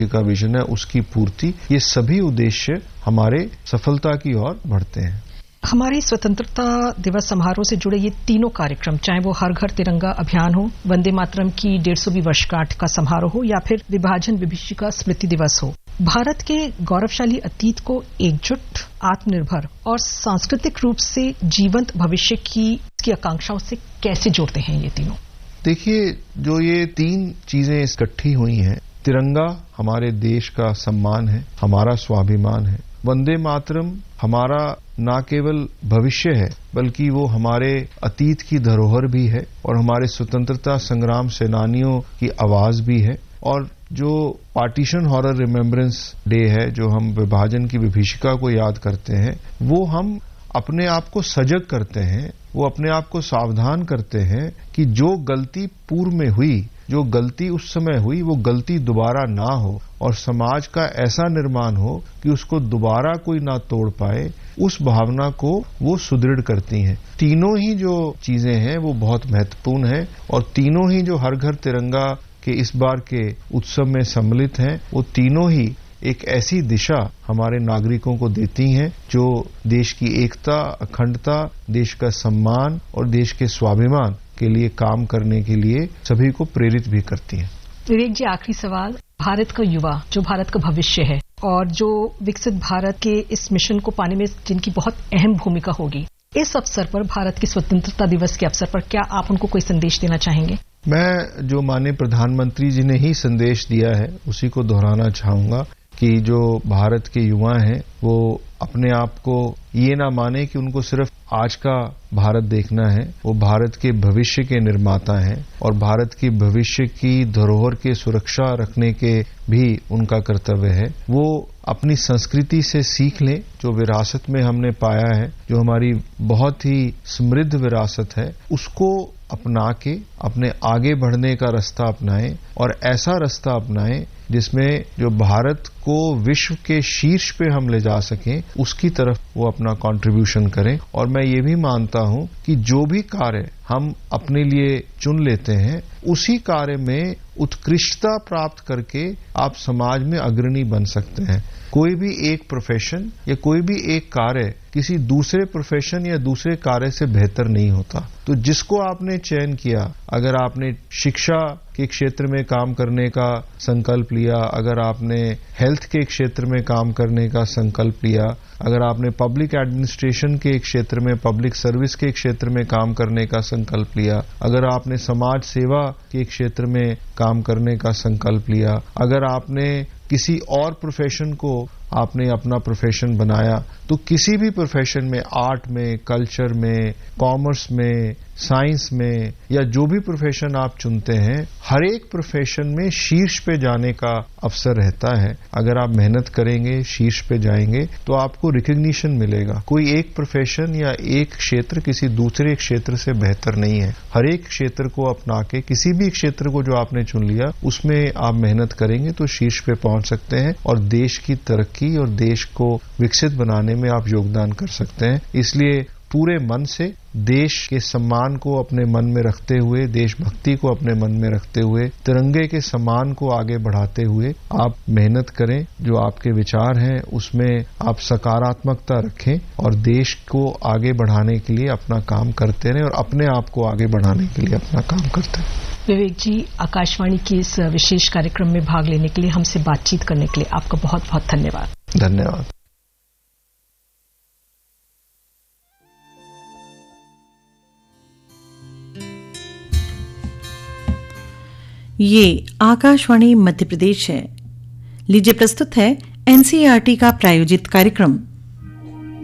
का विजन है उसकी पूर्ति, ये सभी उद्देश्य हमारे सफलता की ओर बढ़ते हैं। हमारे स्वतंत्रता दिवस समारोह से जुड़े ये तीनों कार्यक्रम, चाहे वो हर घर तिरंगा अभियान हो, वंदे मातरम की 150वीं वर्षगांठ का समारोह हो या फिर विभाजन विभीषिका स्मृति दिवस हो, भारत के गौरवशाली अतीत को एकजुट, आत्मनिर्भर और सांस्कृतिक रूप से जीवंत भविष्य की आकांक्षाओं से कैसे जोड़ते हैं ये तीनों? देखिए, जो ये तीन चीजें इकट्ठी हुई हैं, तिरंगा हमारे देश का सम्मान है, हमारा स्वाभिमान है। वंदे मातरम हमारा न केवल भविष्य है बल्कि वो हमारे अतीत की धरोहर भी है और हमारे स्वतंत्रता संग्राम सेनानियों की आवाज भी है। और जो पार्टीशन हॉरर रिमेम्बरेंस डे है, जो हम विभाजन की विभीषिका को याद करते हैं, वो हम अपने आप को सजग करते हैं, वो अपने आप को सावधान करते हैं कि जो गलती पूर्व में हुई, जो गलती उस समय हुई, वो गलती दोबारा ना हो और समाज का ऐसा निर्माण हो कि उसको दोबारा कोई ना तोड़ पाए। उस भावना को वो सुदृढ़ करती हैं। तीनों ही जो चीजें हैं वो बहुत महत्वपूर्ण हैं और तीनों ही जो हर घर तिरंगा के इस बार के उत्सव में सम्मिलित हैं, वो तीनों ही एक ऐसी दिशा हमारे नागरिकों को देती हैं जो देश की एकता, अखंडता, देश का सम्मान और देश के स्वाभिमान के लिए काम करने के लिए सभी को प्रेरित भी करती हैं। विवेक जी, आखिरी सवाल, भारत का युवा जो भारत का भविष्य है और जो विकसित भारत के इस मिशन को पाने में जिनकी बहुत अहम भूमिका होगी, इस अवसर पर, भारत के स्वतंत्रता दिवस के अवसर पर, क्या आप उनको कोई संदेश देना चाहेंगे? मैं जो माननीय प्रधानमंत्री जी ने ही संदेश दिया है उसी को दोहराना चाहूंगा कि जो भारत के युवा हैं वो अपने आप को ये ना माने कि उनको सिर्फ आज का भारत देखना है, वो भारत के भविष्य के निर्माता हैं और भारत की भविष्य की धरोहर की सुरक्षा रखने के भी उनका कर्तव्य है। वो अपनी संस्कृति से सीख लें, जो विरासत में हमने पाया है, जो हमारी बहुत ही समृद्ध विरासत है, उसको अपना के अपने आगे बढ़ने का रास्ता अपनाएं और ऐसा रास्ता अपनाएं जिसमें जो भारत को विश्व के शीर्ष पे हम ले जा सकें, उसकी तरफ वो अपना कंट्रीब्यूशन करें। और मैं ये भी मानता हूं कि जो भी कार्य हम अपने लिए चुन लेते हैं, उसी कार्य में उत्कृष्टता प्राप्त करके आप समाज में अग्रणी बन सकते हैं। कोई भी एक प्रोफेशन या कोई भी एक कार्य किसी दूसरे प्रोफेशन या दूसरे कार्य से बेहतर नहीं होता। तो जिसको आपने चयन किया, अगर आपने शिक्षा के क्षेत्र में काम करने का संकल्प लिया, अगर आपने हेल्थ के क्षेत्र में काम करने का संकल्प लिया, अगर आपने पब्लिक एडमिनिस्ट्रेशन के क्षेत्र में, पब्लिक सर्विस के क्षेत्र में काम करने का संकल्प लिया, अगर आपने समाज सेवा के क्षेत्र में काम करने का संकल्प लिया, अगर आपने किसी और प्रोफेशन को आपने अपना प्रोफेशन बनाया, तो किसी भी प्रोफेशन में, आर्ट में, कल्चर में, कॉमर्स में, साइंस में या जो भी प्रोफेशन आप चुनते हैं, हर एक प्रोफेशन में शीर्ष पे जाने का अवसर रहता है। अगर आप मेहनत करेंगे, शीर्ष पे जाएंगे तो आपको रिकग्निशन मिलेगा। कोई एक प्रोफेशन या एक क्षेत्र किसी दूसरे क्षेत्र से बेहतर नहीं है। हर एक क्षेत्र को अपना के, किसी भी क्षेत्र को जो आपने चुन लिया, उसमें आप मेहनत करेंगे तो शीर्ष पे पहुंच सकते हैं और देश की तरक्की और देश को विकसित बनाने में आप योगदान कर सकते हैं। इसलिए पूरे मन से देश के सम्मान को अपने मन में रखते हुए, देशभक्ति को अपने मन में रखते हुए, तिरंगे के सम्मान को आगे बढ़ाते हुए आप मेहनत करें। जो आपके विचार हैं उसमें आप सकारात्मकता रखें और देश को आगे बढ़ाने के लिए अपना काम करते रहें और अपने आप को आगे बढ़ाने के लिए अपना काम करते रहें। विवेक जी, आकाशवाणी के इस विशेष कार्यक्रम में भाग लेने के लिए, हमसे बातचीत करने के लिए आपका बहुत बहुत धन्यवाद। धन्यवाद। ये आकाशवाणी मध्य प्रदेश है। लीजिए प्रस्तुत है एनसीईआरटी का प्रायोजित कार्यक्रम